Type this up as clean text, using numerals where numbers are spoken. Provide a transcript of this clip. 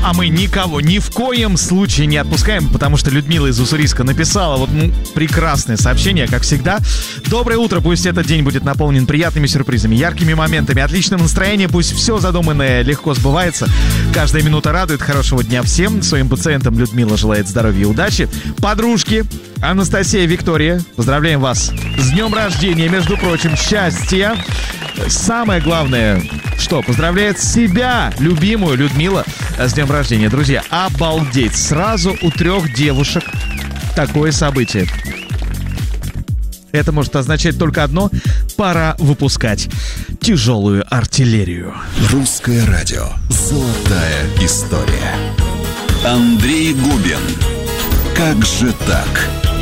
А мы никого ни в коем случае не отпускаем, потому что Людмила из Уссурийска написала вот прекрасное сообщение, как всегда. Доброе утро, пусть этот день будет наполнен приятными сюрпризами, яркими моментами, отличным настроением, пусть все задуманное легко сбывается. Каждая минута радует. Хорошего дня всем. Своим пациентам Людмила желает здоровья и удачи. Подружки Анастасия, Виктория, поздравляем вас с днем рождения, между прочим, счастья. Самое главное, что поздравляет себя, любимую Людмила, с днем рождения. Друзья, обалдеть! Сразу у 3 девушек такое событие. Это может означать только одно: пора выпускать тяжелую артиллерию. Русское радио. Золотая история. Андрей Губин. Как же так?